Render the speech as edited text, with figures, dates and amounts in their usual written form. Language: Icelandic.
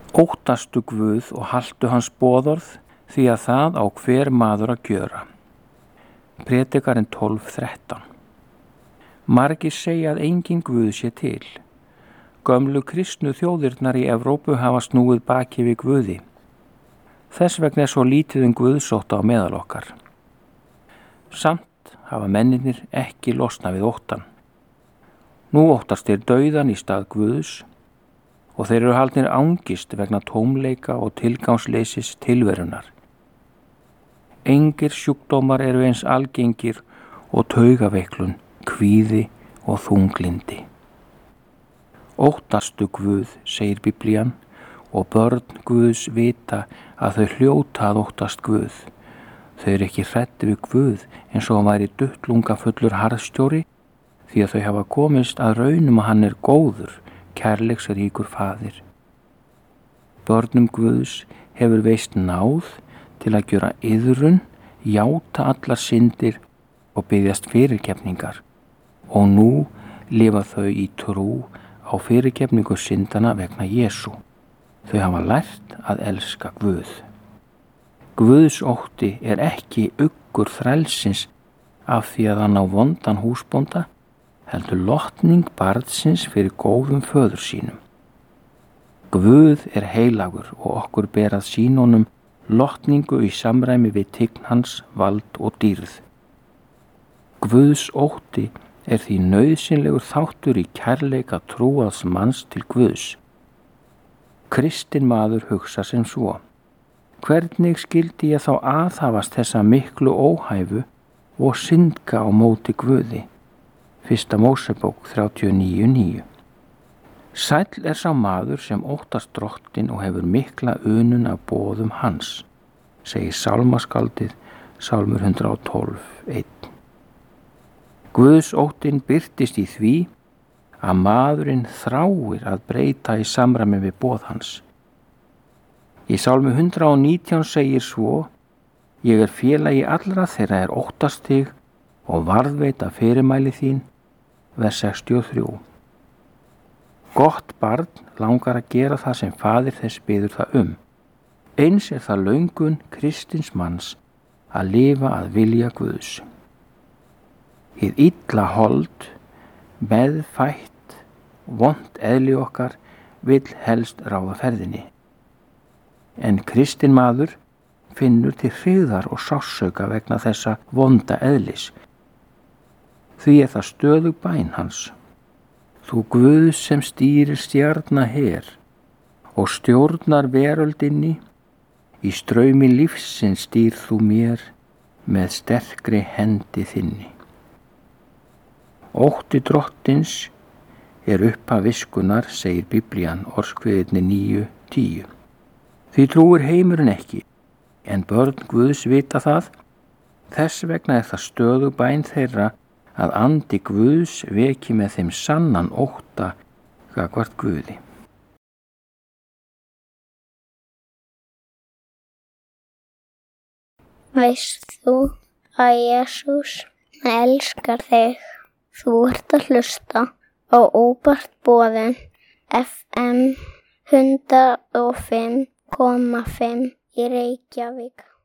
Óttastu Guð og haltu hans boðorð, því að það á hver maður að gjöra. Predikarinn 12:13. Margir segja að engin Guð sé til. Gömlu kristnu þjóðirnar í Evrópu hafa snúið baki við Guði. Þess vegna svo lítið guðsótta á meðal okkar. Samt hafa mennirnir ekki losnað við óttan. Nú óttast þeir dauðan í stað Guðs og þeir eru haldnir angist vegna tómleika og tilgangsleysis tilverunar. Engir sjúkdómar eru eins algengir og taugaveiklun, kvíði og þunglindi. Óttastu Guð, segir Biblían, og börn Guðs vita að þau hljóta að óttast Guð. Þau eru ekki hrædd við Guð eins og hann væri duttlungafullur harðstjóri, því að þau hafa komist að raunum að hann er góður, kærleiksríkur faðir. Börnum Guðs hefur veist náð til að gjöra iðrun, játa allar syndir og biðjast fyrirgefningar, og nú lifa þau í trú á fyrirgefningu syndana vegna Jesú. Þau hafa lært að elska Guð. Guðs ótti er ekki uggur þrælsins af því að hann á vondan húsbónda, heldur lotning barnsins fyrir góðum föður sínum. Guð er heilagur og okkur ber að sýna honum lotningu í samræmi við tign hans, vald og dýrð. Guðs ótti er því nauðsynlegur þáttur í kærleika trúaðs manns til Guðs. Kristinn maður hugsa sem svo: hvernig skyldi ég þá aðhafast þessa miklu óhæfu og syndga á móti Guði? 1. Mósebók 39:9. Sæll er sá maður sem óttast Drottinn og hefur mikla unun af boðum hans, segir sálmaskaldið, Sálmur 112:1. Guðs óttinn birtist í því að maðurinn þráir að breyta í samræmi við boð hans. Í Sálmi 119 segir svo: ég er félagi allra þeirra er óttast þig og varðveita fyrirmæli þín. Vers 63. Gott barn langar að gera það sem faðir þess biður það Eins er það löngun kristins manns að lifa að vilja Guðs. Hið illa hold, meðfætt, vont eðli okkar vill helst ráða ferðinni. En kristinn maður finnur til hryggðar og sársauka vegna þessa vonda eðlis. Því er það stöðug bæn hans: þú Guð sem stýrir stjarna her og stjórnar veröldinni, í straumi lífsins stýr þú mér með sterkri hendi þinni. Ótti Drottins er upphaf viskunnar, segir Biblían, Orðskviðirnir 9:10. Því trúir heimurinn ekki, en börn Guðs vita það. Þess vegna er það stöðug bæn þeirra að andi Guðs veki með þeim sannan ótta gagnvart Guði. Veist þú að Jesús elskar þig? Þú ert að hlusta á óbært boðin FM 105,5 í Reykjavík.